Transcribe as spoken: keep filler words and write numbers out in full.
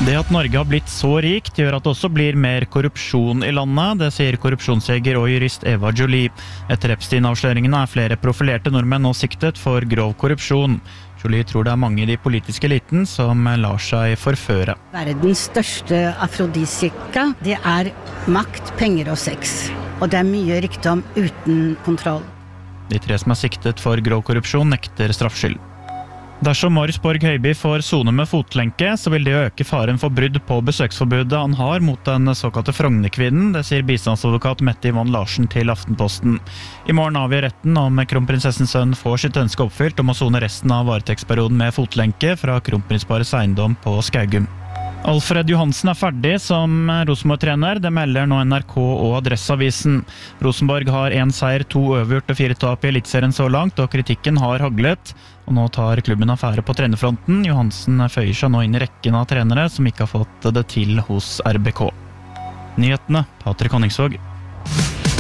Det at Norge har blitt så rikt gjør at det også blir mer korrupsjon i landet, det sier korrupsjonsjeger og jurist Eva Jolie. Etter Epstein-avsløringene er flere profilerte nordmenn nå siktet for grov korrupsjon. Jolie tror det er mange i de politiske eliten som lar seg forføre. Verdens største afrodisiaka, det er makt, penger og sex. Og det er mye rikdom uten kontroll. De tre som er siktet for grov korrupsjon nekter straffskyld. Dersom Marius Borg Høiby får sone med fotlenke, så vil det øke faren for brudd på besøksforbudet han har mot den såkalte Frognerkvinnen, det sier bistandsadvokat Mette Yvonne Larsen til Aftenposten. I morgen avgjør retten om kronprinsessens sønn får sitt ønske oppfylt om å sone resten av varetektsperioden med fotlenke fra kronprinsparets eiendom på Skaugum. Alfred Johansen er ferdig som Rosenborg-trener, det melder nå N R K og Adresseavisen. Rosenborg har en seier, to overgjort og fire tap i elitserien så langt, og kritikken har haglet. Og nå tar klubben affære på trenerfronten. Johansen føyer seg nå inn i rekken av trenere som ikke har fått det til hos R B K. Nyhetene, Patrik Honningsvåg.